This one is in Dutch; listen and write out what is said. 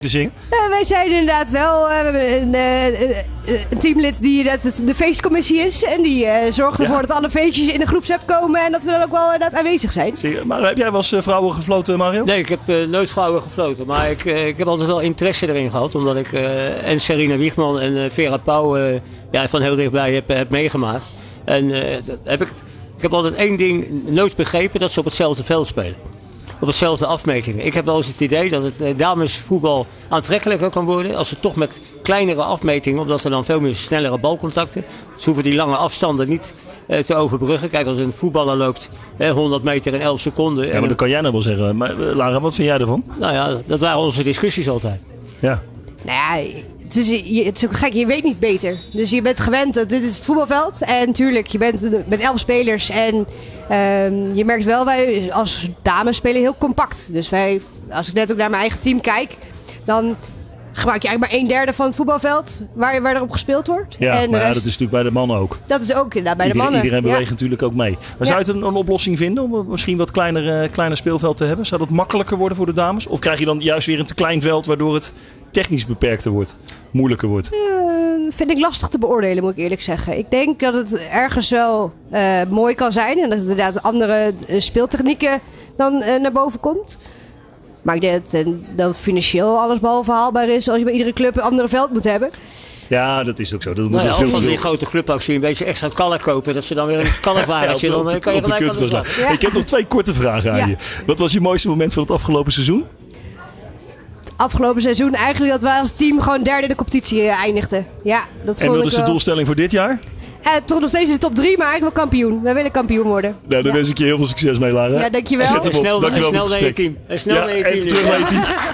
te zingen? Wij zijn inderdaad wel. We hebben een teamlid die de feestcommissie is. En die zorgt ervoor dat alle feestjes in de groepsapp komen. En dat we dan ook wel inderdaad aanwezig zijn. Maar heb jij wel eens vrouwen gefloten, Mario? Nee, ik heb nooit vrouwen gefloten. Maar ik heb altijd wel interesse erin gehad. Omdat ik en Serena Wiegman en Vera Pauw van heel dichtbij heb meegemaakt. En ik heb altijd één ding nooit begrepen. Dat ze op hetzelfde veld spelen. Op hetzelfde afmetingen. Ik heb wel eens het idee dat het damesvoetbal aantrekkelijker kan worden. Als ze toch met kleinere afmetingen. Omdat er dan veel meer snellere balcontacten. Ze hoeven die lange afstanden niet te overbruggen. Kijk, als een voetballer loopt 100 meter in 11 seconden. Ja, maar dat kan jij nou wel zeggen. Maar Lara, wat vind jij ervan? Nou ja, dat waren onze discussies altijd. Ja. Nou ja, het is ook gek. Je weet niet beter. Dus je bent gewend dat dit is het voetbalveld. En natuurlijk, je bent met 11 spelers. En je merkt wel, wij als dames spelen heel compact. Dus als ik net ook naar mijn eigen team kijk, dan gebruik je eigenlijk maar 1/3 van het voetbalveld waar er op gespeeld wordt. Ja, en maar rest, dat is natuurlijk bij de mannen ook. Dat is ook inderdaad bij de mannen. Iedereen beweegt natuurlijk ook mee. Maar zou je het een oplossing vinden om misschien wat kleiner speelveld te hebben? Zou dat makkelijker worden voor de dames? Of krijg je dan juist weer een te klein veld waardoor het technisch beperkter wordt? Moeilijker wordt? Vind ik lastig te beoordelen, moet ik eerlijk zeggen. Ik denk dat het ergens wel mooi kan zijn. En dat het inderdaad andere speeltechnieken dan naar boven komt. Maar ik denk dat dan financieel alles behalve haalbaar is als je bij iedere club een andere veld moet hebben. Ja, dat is ook zo. Dat moet Als veel van te die grote clubactie een beetje extra kalk kopen, dat ze dan weer een kalkwagen zitten. Dan kan je op de gelijk aan de slag. Ja. Ik heb nog 2 korte vragen aan je. Wat was je mooiste moment van het afgelopen seizoen? Het afgelopen seizoen eigenlijk dat wij als team gewoon derde in de competitie eindigden. Ja, En wat is de doelstelling voor dit jaar? Toch nog steeds in de top 3, maar eigenlijk wel kampioen. Wij willen kampioen worden. Nou, daar wens ik je heel veel succes mee, Lara. Ja, dankjewel. Snel naar je team. Even terug naar je team.